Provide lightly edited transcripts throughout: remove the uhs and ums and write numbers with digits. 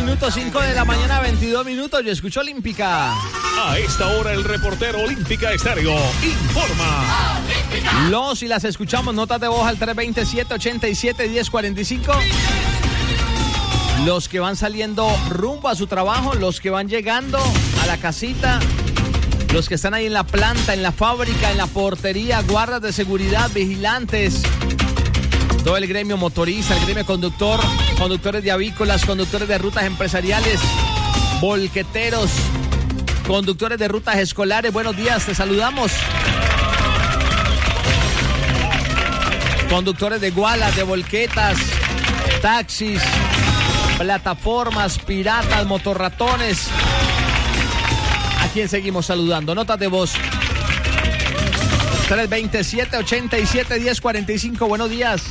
minutos, 5 de la mañana, 22 minutos. Yo escucho Olímpica. A esta hora el reportero Olímpica Estéreo informa. Los y las escuchamos, notas de voz al 327-87-1045. Los que van saliendo rumbo a su trabajo, los que van llegando a la casita, los que están ahí en la planta, en la fábrica, en la portería, guardas de seguridad, vigilantes, todo el gremio motorista, el gremio conductor, conductores de avícolas, conductores de rutas empresariales, volqueteros, conductores de rutas escolares. Buenos días, te saludamos. Conductores de gualas, de volquetas, taxis, plataformas, piratas, motorratones. ¿A quién seguimos saludando? Notas de voz. 327-87-1045. Buenos días.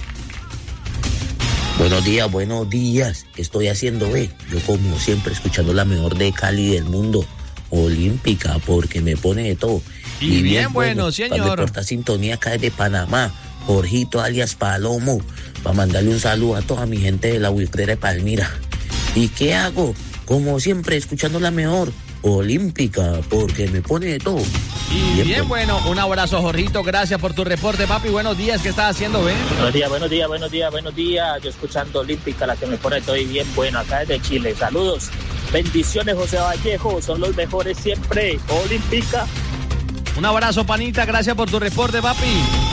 Buenos días. ¿Qué estoy haciendo, ve? Yo como siempre escuchando la mejor de Cali del mundo, Olímpica, porque me pone de todo. Y bien bueno, señor. Reporta sintonía acá desde Panamá, Jorgito alias Palomo, para mandarle un saludo a toda mi gente de la Huicrera de Palmira. ¿Y qué hago? Como siempre, escuchando la mejor Olímpica, porque me pone de todo. Y bien bueno, un abrazo, Jorgito, gracias por tu reporte, papi. Buenos días, ¿qué estás haciendo, Ben? Buenos días. Yo escuchando Olímpica, la que me pone todo bien bueno, acá desde Chile. Saludos, bendiciones, José Vallejo, son los mejores siempre. Olímpica. Un abrazo, panita, gracias por tu reporte, papi.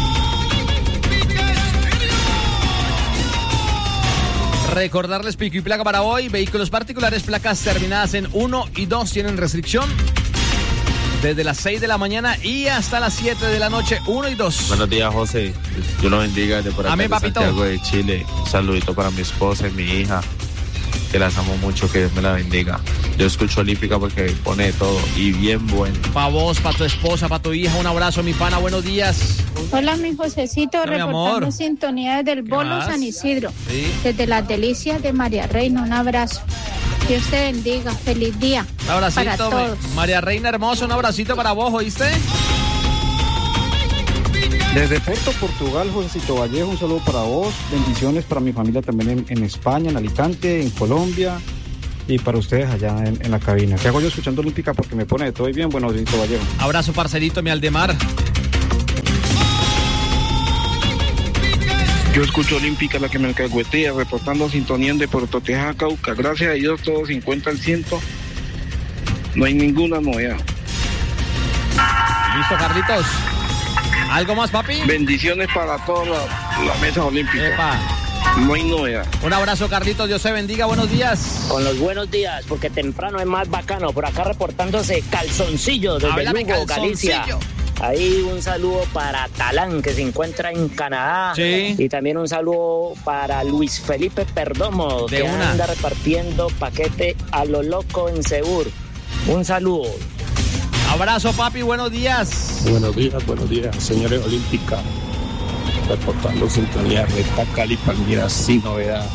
Recordarles pico y placa para hoy. Vehículos particulares, placas terminadas en 1 y 2 tienen restricción desde las 6 de la mañana y hasta las 7 de la noche, 1 y 2. Buenos días, José. Dios lo bendiga desde por acá, amén, de papito. Santiago de Chile. Un saludito para mi esposa y mi hija, que las amo mucho, que Dios me la bendiga. Yo escucho Olímpica porque me pone de todo y bien bueno. Pa' vos, pa' tu esposa, pa' tu hija, un abrazo, mi pana, buenos días. Hola, mi Josecito, hola, reportando sintonía desde el Bolo más? San Isidro, ¿Sí? desde las delicias de María Reina, un abrazo. Dios te bendiga, feliz día Un abracito, para todos. María Reina hermosa, un abracito para vos, ¿oíste? Desde Puerto Portugal, Josecito Vallejo, un saludo para vos, bendiciones para mi familia también en España, en Alicante, en Colombia y para ustedes allá en la cabina. ¿Qué hago yo escuchando Olímpica? Porque me pone de todo y bien, bueno, Josecito Vallejo. Abrazo, parcerito, mi Aldemar. Yo escucho Olímpica, la que me alcahuetea, reportando sintonía de Puerto Tejada, Cauca. Gracias a Dios, todo 50 al 100. No hay ninguna novedad. Listo, Carlitos. ¿Algo más, papi? Bendiciones para toda la mesa olímpica. Epa. No hay novedad. Un abrazo, Carlitos. Dios te bendiga. Buenos días. Con los buenos días, porque temprano es más bacano. Por acá reportándose Calzoncillo desde Háblame, Lugo, Calzoncillo. Galicia. Ahí un saludo para Talán, que se encuentra en Canadá. Sí. Y también un saludo para Luis Felipe Perdomo, De que una. anda repartiendo paquete a lo loco en Segur. Un saludo. Abrazo, papi. Buenos días. Buenos días, señores Olímpica. Reportando sintonía recta Cali, Palmira, sin novedad.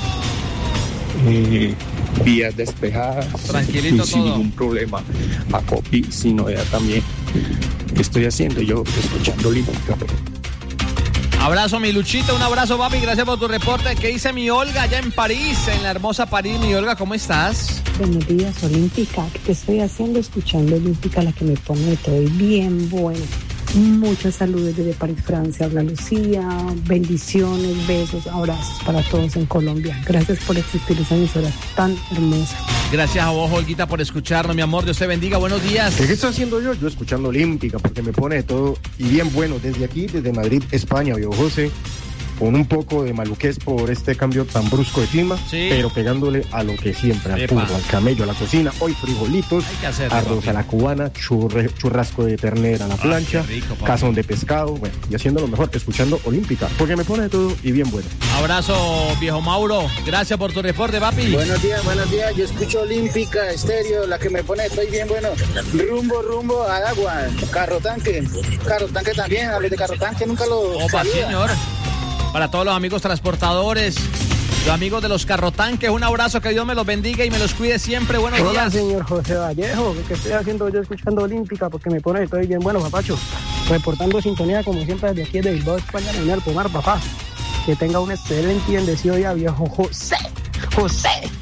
Vías despejadas. Tranquilito sin todo. ningún problema. Acopi, sin novedad también. ¿Qué estoy haciendo yo? Escuchando Olímpica. Abrazo, mi Luchito. Un abrazo, papi. Gracias por tu reporte. ¿Qué dice mi Olga allá en París? En la hermosa París. Mi Olga, ¿cómo estás? Buenos días, Olímpica. ¿Qué estoy haciendo? Escuchando Olímpica, la que me pone de todo y bien bueno. Muchas saludos desde París, Francia. Habla Lucía. Bendiciones, besos, abrazos para todos en Colombia. Gracias por existir esa emisora tan hermosa. Gracias a vos, Olguita, por escucharnos, mi amor. Dios te bendiga. Buenos días. ¿Qué estoy haciendo yo? Yo escuchando Olímpica, porque me pone de todo y bien bueno. Desde aquí, desde Madrid, España, viejo José, con un poco de maluquez por este cambio tan brusco de clima, Sí. pero pegándole a lo que siempre, al Epa. puro, al camello, a la cocina. Hoy frijolitos, Hay que hacerlo, arroz papi. a la cubana, churrasco de ternera a la plancha, qué rico, papi. cazón de pescado, bueno, y haciendo lo mejor, escuchando Olímpica, porque me pone de todo y bien bueno. Abrazo, viejo Mauro. Gracias por tu reporte, papi. Buenos días. Yo escucho Olímpica Estéreo, la que me pone, estoy bien bueno. Rumbo al agua. Carro tanque también, hablé de carro tanque, nunca lo Opa, sabía. señor. Para todos los amigos transportadores, los amigos de los carrotanques, un abrazo, que Dios me los bendiga y me los cuide siempre. Buenos Hola, días. señor José Vallejo. ¿Qué estoy haciendo yo escuchando Olímpica? Porque me pone de todo y bien bueno, papacho. Reportando sintonía como siempre desde aquí de Bilbao, España, en el Pomar, papá. Que tenga un excelente y bendecido día, viejo José.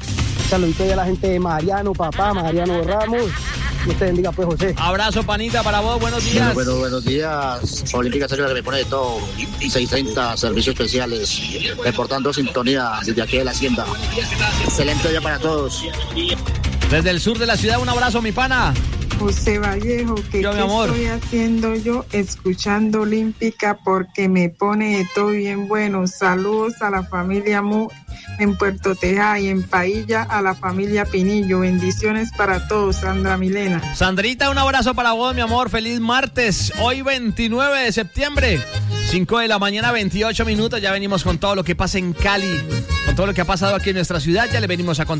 Saludito a la gente de Mariano, papá, Mariano Ramos. Dios te bendiga, pues, José. Abrazo, panita, para vos. Buenos días. Buenos días. Olímpica Estéreo, que me pone de todo. 630 servicios especiales. Reportando sintonía desde aquí de la Hacienda. Excelente día para todos. Desde el sur de la ciudad, un abrazo, mi pana. José Vallejo, ¿qué estoy haciendo yo? Escuchando Olímpica porque me pone de todo bien bueno. Saludos a la familia Mu en Puerto Tejada y en Pailla a la familia Pinillo. Bendiciones para todos, Sandra Milena. Sandrita, un abrazo para vos, mi amor. Feliz martes. Hoy 29 de septiembre, 5 de la mañana, 28 minutos. Ya venimos con todo lo que pasa en Cali, con todo lo que ha pasado aquí en nuestra ciudad. Ya le venimos a contar.